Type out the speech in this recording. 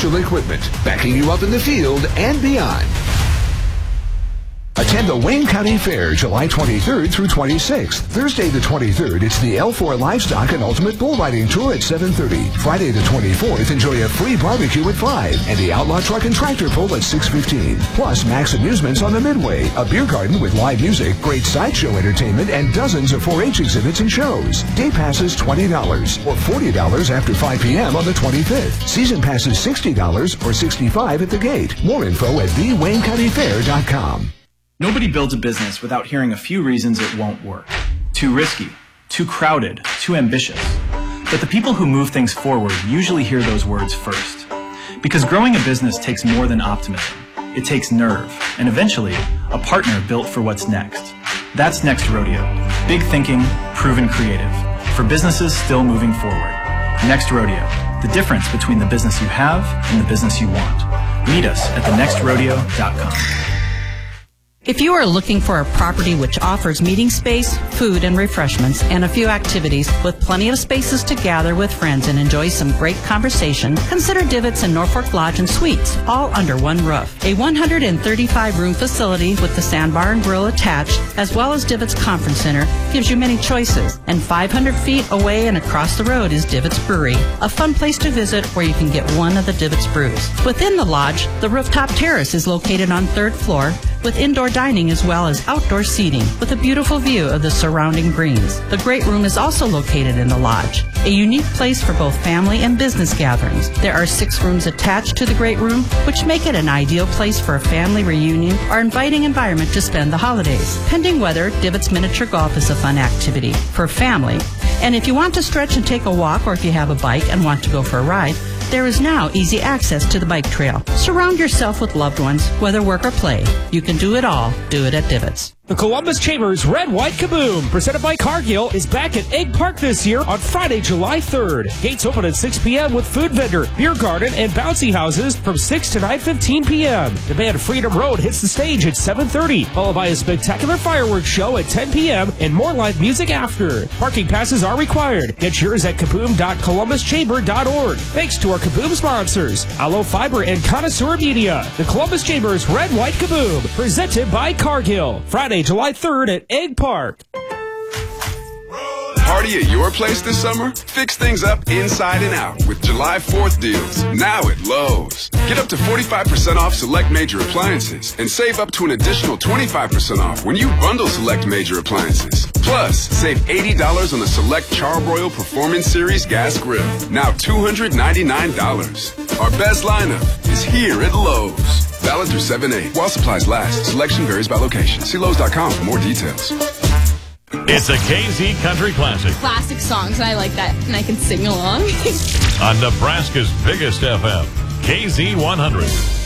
agricultural equipment, backing you up in the field and beyond. Attend the Wayne County Fair July 23rd through 26th. Thursday the 23rd, it's the L4 Livestock and Ultimate Bull Riding Tour at 7:30. Friday the 24th, enjoy a free barbecue at 5 and the Outlaw Truck and Tractor Pull at 6:15. Plus, Max Amusements on the Midway, a beer garden with live music, great sideshow entertainment, and dozens of 4-H exhibits and shows. Day passes $20 or $40 after 5 p.m. on the 25th. Season passes $60 or $65 at the gate. More info at thewaynecountyfair.com. Nobody builds a business without hearing a few reasons it won't work. Too risky, too crowded, too ambitious. But the people who move things forward usually hear those words first. Because growing a business takes more than optimism. It takes nerve, and eventually, a partner built for what's next. That's Next Rodeo. Big thinking, proven creative. For businesses still moving forward. Next Rodeo. The difference between the business you have and the business you want. Meet us at thenextrodeo.com. If you are looking for a property which offers meeting space, food and refreshments, and a few activities with plenty of spaces to gather with friends and enjoy some great conversation, consider Divots and Norfolk Lodge and Suites, all under one roof. A 135-room facility with the sandbar and grill attached, as well as Divots Conference Center, gives you many choices. And 500 feet away and across the road is Divots Brewery, a fun place to visit where you can get one of the Divots brews. Within the lodge, the rooftop terrace is located on 3rd floor, with indoor dining as well as outdoor seating with a beautiful view of the surrounding greens. The Great Room is also located in the lodge, a unique place for both family and business gatherings. There are 6 rooms attached to the Great Room, which make it an ideal place for a family reunion or inviting environment to spend the holidays. Pending weather, Divots Miniature Golf is a fun activity for family. And if you want to stretch and take a walk, or if you have a bike and want to go for a ride, there is now easy access to the bike trail. Surround yourself with loved ones, whether work or play. You can do it all. Do it at Divots. The Columbus Chambers Red White Kaboom, presented by Cargill, is back at Egg Park this year on Friday, July 3rd. Gates open at 6 p.m. with food vendor, beer garden, and bouncy houses from 6 to 9:15 p.m. The band Freedom Road hits the stage at 7:30, followed by a spectacular fireworks show at 10 p.m. and more live music after. Parking passes are required. Get yours at kaboom.columbuschamber.org. Thanks to our Kaboom sponsors, Aloe Fiber and Connoisseur Media. The Columbus Chambers Red White Kaboom, presented by Cargill. Friday, July 3rd at Egg Park. Party at your place this summer? Fix things up inside and out with July 4th deals, now at Lowe's. Get up to 45% off select major appliances and save up to an additional 25% off when you bundle select major appliances. Plus, save $80 on the select Charbroil Performance Series gas grill, now $299. Our best lineup is here at Lowe's. Valid through 7/8. While supplies last. Selection varies by location. See Lowe's.com for more details. It's a KZ Country Classic. Classic songs, and I like that, and I can sing along. On Nebraska's biggest FM, KZ 100.